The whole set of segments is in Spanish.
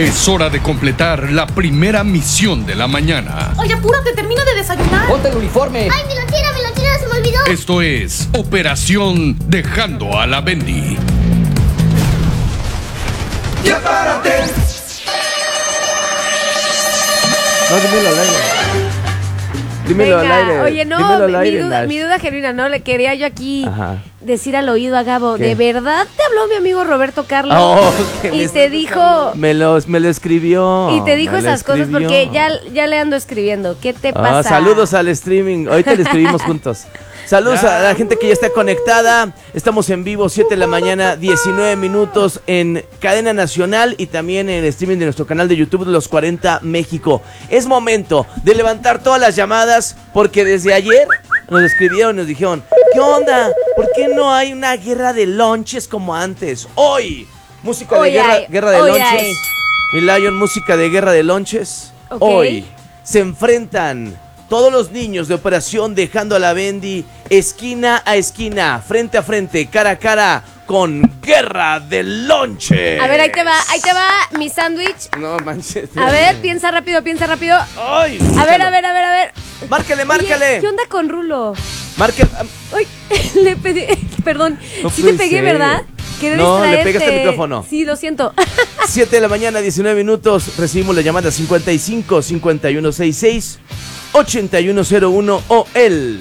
Es hora de completar la primera misión de la mañana. Oye, apúrate, termina de desayunar. ¡Ponte el uniforme! ¡Ay, mi lonchera, se me olvidó! Esto es Operación Dejando a la Bendy. ¡Ya párate! No, dímelo al aire. Dímelo Venga, al aire. oye, no, Dímelo al aire, mi duda genuina, ¿no? Le quería yo aquí Ajá. decir al oído a Gabo, ¿Qué? ¿de verdad te habló mi amigo Roberto Carlos? Oh, que y me te dijo... Me lo escribió. Y te dijo me lo esas cosas escribió. porque ya le ando escribiendo. ¿Qué te pasa? Saludos al streaming. Ahorita le escribimos juntos. Saludos a la gente que ya está conectada. Estamos en vivo, 7 de la mañana, 19 minutos en cadena nacional y también en el streaming de nuestro canal de YouTube de Los 40 México. Es momento de levantar todas las llamadas porque desde ayer nos escribieron y nos dijeron, ¿qué onda? ¿Por qué no hay una guerra de lonches como antes? Hoy, música de guerra de lonches. Y Lion, música de guerra de lonches. Ok. Hoy se enfrentan todos los niños de Operación Dejando a la Bendy, esquina a esquina, frente a frente, cara a cara, con Guerra de Lonches. A ver, ahí te va mi sándwich. No manches. A ver, piensa rápido. Ay, A ver. Márcale. Oye, ¿qué onda con Rulo? Márcale. Ay, le pedí, perdón, No sí te puede pegué, ser. ¿verdad? Quería No, le distraerte. pegaste el micrófono. Sí, lo siento. 7 de la mañana, 19 minutos. Recibimos la llamada 55 5166 8101 o el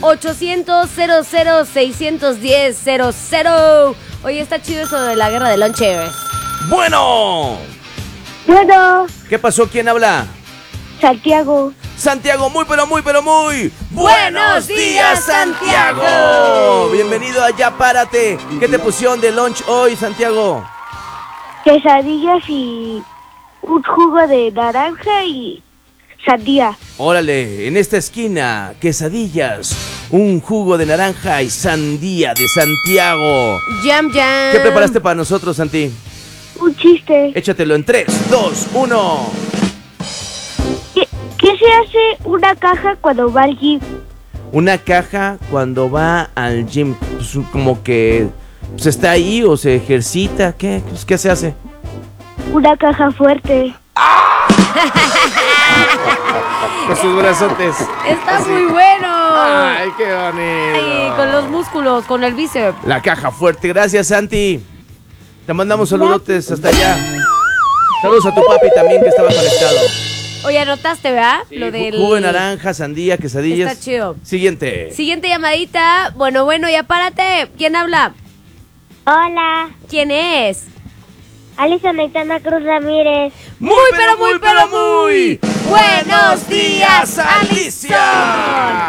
800-00-610-00. Oye, está chido eso de la guerra de lonches. Bueno. ¿Qué pasó? ¿Quién habla? Santiago. Santiago, muy Buenos días, Santiago. Bienvenido a Ya Párate. ¿Qué te pusieron de lunch hoy, Santiago? Quesadillas y un jugo de naranja y sandía. Órale, en esta esquina, quesadillas, un jugo de naranja y sandía de Santiago. Jam. ¿Qué preparaste para nosotros, Santi? Un chiste. Échatelo en 3, 2, 1. ¿Qué se hace una caja cuando va al gym? Una caja cuando va al gym, pues, como que se está ahí o se ejercita. ¿Qué? Pues, ¿qué se hace? Una caja fuerte. Con sus brazotes. Está muy bueno. Ay, qué bonito. Ay, con los músculos, con el bíceps. La caja fuerte. Gracias, Santi. Te mandamos saludotes hasta allá. Saludos a tu papi también que estaba conectado. Oye, anotaste, ¿verdad? Lo del Jugo de naranja, sandía, quesadillas. Está chido. Siguiente. Siguiente llamadita. Bueno, ya párate. ¿Quién habla? Hola. ¿Quién es? Alison Aitana Cruz Ramírez. Muy. Buenos días, Alicia.